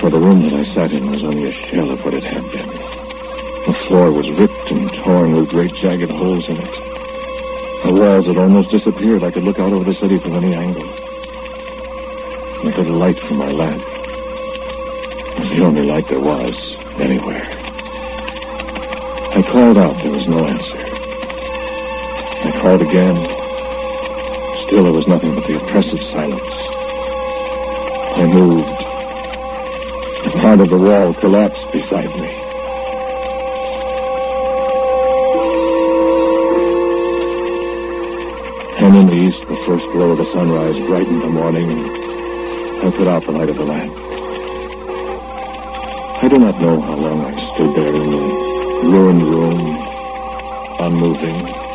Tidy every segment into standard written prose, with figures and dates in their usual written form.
For the room that I sat in was only a shell of what it had been. The floor was ripped and torn with great jagged holes in it. The walls had almost disappeared. I could look out over the city from any angle. I got a light from my lamp. It was the only light there was, anywhere. I called out. There was no answer. I called again. Still there was nothing but the oppressive silence. I moved. A part of the wall collapsed beside me. And in the east, the first glow of the sunrise brightened the morning. I put out the light of the lamp. I do not know how long I stood there in the ruined room, unmoving,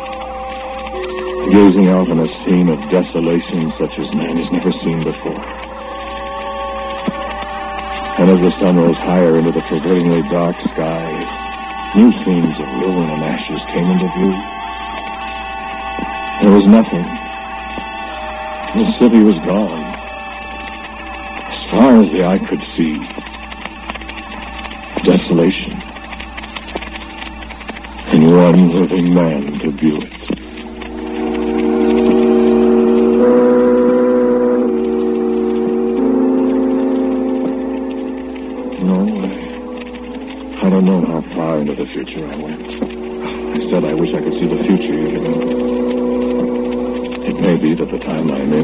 gazing out on a scene of desolation such as man has never seen before. And as the sun rose higher into the pervadingly dark sky, new scenes of ruin and ashes came into view. There was nothing. The city was gone. As far as the eye could see, desolation. And one living man to view it. I don't know how far into the future I went. I said I wish I could see the future you've given me. It may be that the time I'm in